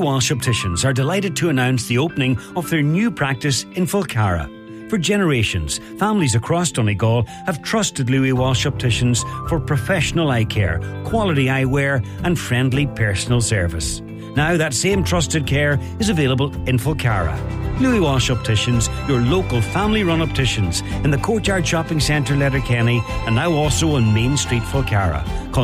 Walsh Opticians are delighted to announce the opening of their new practice in Falcarra. For generations, families across Donegal have trusted Louis Walsh Opticians for professional eye care, quality eyewear and friendly personal service. Now that same trusted care is available in Falcarra. Louis Walsh Opticians, your local family-run opticians in the Courtyard Shopping Centre, Letterkenny, and now also on Main Street, Falcarra. Call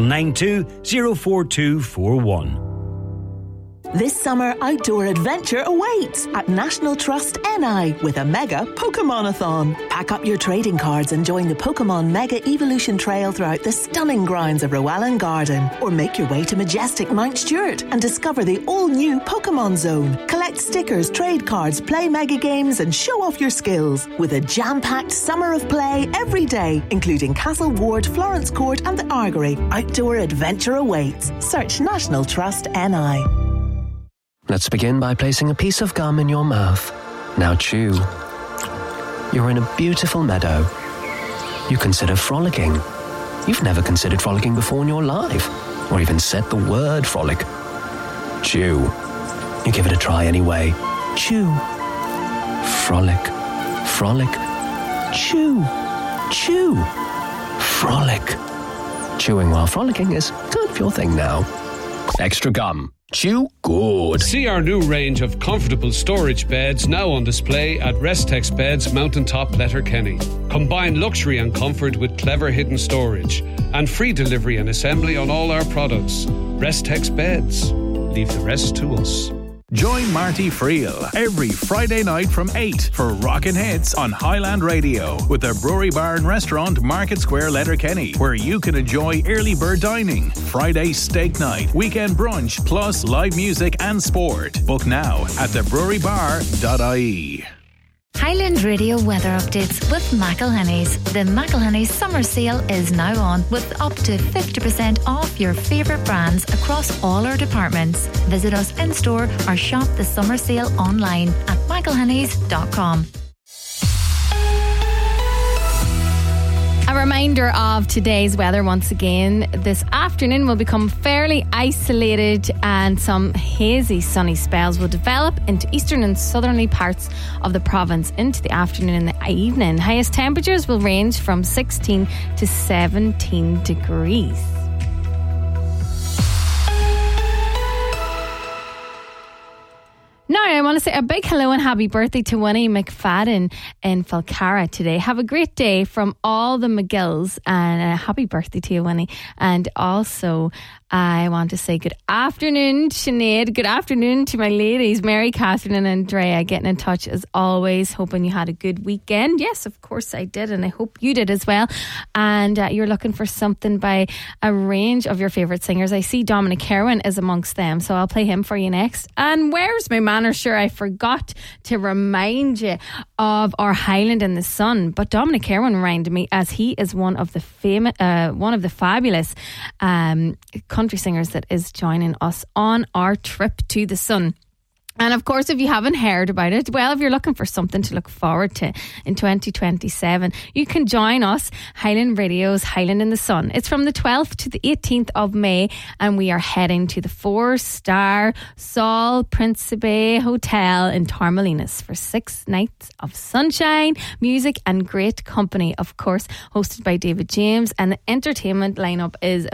92-04241. This summer, outdoor adventure awaits at National Trust NI with a mega Pokemon-a-thon. Pack up your trading cards and join the Pokemon Mega Evolution Trail throughout the stunning grounds of Rowan Garden. Or make your way to majestic Mount Stewart and discover the all-new Pokemon Zone. Collect stickers, trade cards, play mega games and show off your skills. With a jam-packed summer of play every day, including Castle Ward, Florence Court and the Argory. Outdoor adventure awaits. Search National Trust NI. Let's begin by placing a piece of gum in your mouth. Now chew. You're in a beautiful meadow. You consider frolicking. You've never considered frolicking before in your life, or even said the word frolic. Chew. You give it a try anyway. Chew. Frolic. Frolic. Chew. Chew. Frolic. Chewing while frolicking is kind of your thing now. Extra gum. Chew good. See our new range of comfortable storage beds now on display at Restex Beds Mountaintop, Letterkenny. Combine luxury and comfort with clever hidden storage and free delivery and assembly on all our products. Restex Beds. Leave the rest to us. Join Marty Friel every Friday night from 8 for Rockin' Hits on Highland Radio with the Brewery Bar and Restaurant Market Square, Letterkenny, where you can enjoy early bird dining, Friday steak night, weekend brunch, plus live music and sport. Book now at thebrewerybar.ie. Highland Radio weather updates with McElhenny's. The McElhenny's summer sale is now on with up to 50% off your favourite brands across all our departments. Visit us in store or shop the summer sale online at mcelhennys.com. A reminder of today's weather once again. This afternoon will become fairly isolated and some hazy sunny spells will develop into eastern and southerly parts of the province into the afternoon and the evening. Highest temperatures will range from 16 to 17 degrees. Now, I want to say a big hello and happy birthday to Winnie McFadden in Falcarra today. Have a great day from all the McGills and a happy birthday to you, Winnie. And also, I want to say good afternoon, Sinead. Good afternoon to my ladies, Mary, Catherine and Andrea, getting in touch as always. Hoping you had a good weekend. Yes, of course I did, and I hope you did as well. And you're looking for something by a range of your favourite singers. I see Dominic Kerwin is amongst them, so I'll play him for you next. And where's my manner? Sure, I forgot to remind you of our Highland in the Sun, but Dominic Kerwin reminded me, as he is one of the fabulous country singers that is joining us on our trip to the sun. And of course, if you haven't heard about it, well, if you're looking for something to look forward to in 2027, you can join us, Highland Radio's Highland in the Sun. It's from the 12th to the 18th of May, and we are heading to the 4-star Sol Principe Hotel in Torremolinos for 6 nights of sunshine, music and great company, of course, hosted by David James, and the entertainment lineup is